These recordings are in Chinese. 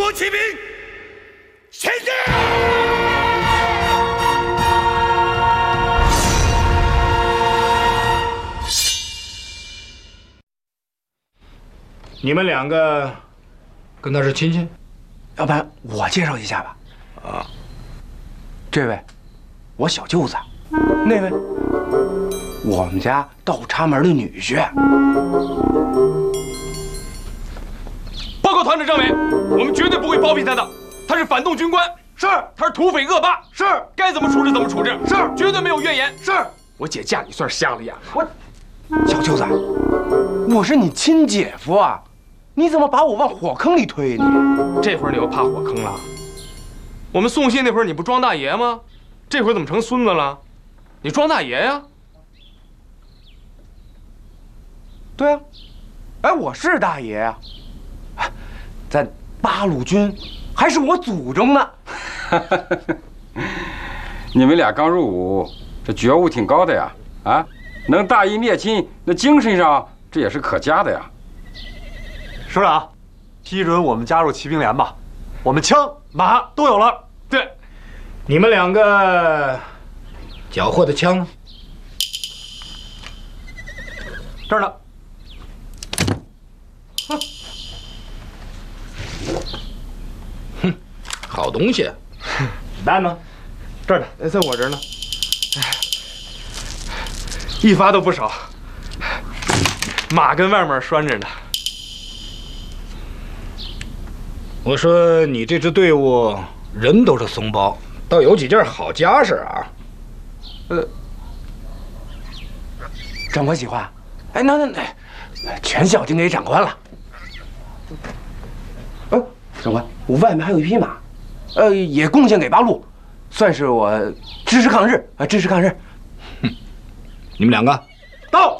国骑兵前进！ 你们两个跟他是亲戚？ 要不然我介绍一下吧。啊，这位我小舅子，那位我们家倒插门的女婿。 报告团长政委，我们绝对不会包庇他的，他是反动军官， 是， 他是土匪恶霸， 是， 该怎么处置怎么处置， 是， 绝对没有怨言。 是， 我姐嫁你算是瞎了眼了。 小舅子，我是你亲姐夫啊，你怎么把我往火坑里推呢？ 这会儿你又怕火坑了？我们送信那会儿你不装大爷吗？这会儿怎么成孙子了？你装大爷呀？ 对啊，哎，我是大爷呀，在八路军还是我祖宗呢。 你们俩刚入伍，这觉悟挺高的呀！啊，能大义灭亲，那精神上这也是可嘉的呀。 首长，批准我们加入骑兵连吧，我们枪马都有了。 对， 你们两个缴获的枪呢？ 这儿呢。 哼，好东西。子弹呢？ 这儿呢，在我这儿呢。一发都不少，马跟外面拴着呢。 我说你这支队伍人都是怂包，倒有几件好家事啊。 长官喜欢。哎，那全孝敬给长官了。长官，我外面还有一匹马，也贡献给八路，算是我支持抗日啊，支持抗日。 你们两个到，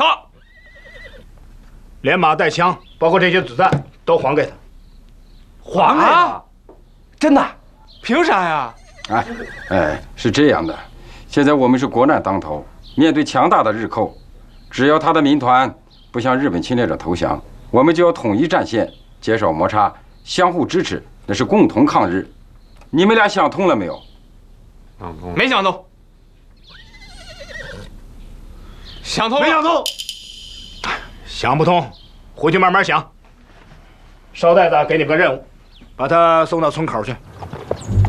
连马带枪，包括这些子弹都还给他。 还给他？真的？ 凭啥呀？ 哎，是这样的，现在我们是国难当头，面对强大的日寇，只要他的民团不向日本侵略者投降，我们就要统一战线，减少摩擦，相互支持，那是共同抗日。你们俩想通了没有？ 没想通。想通了？ 没想通。 想不通，回去慢慢想。捎带子给你们个任务，把他送到村口去，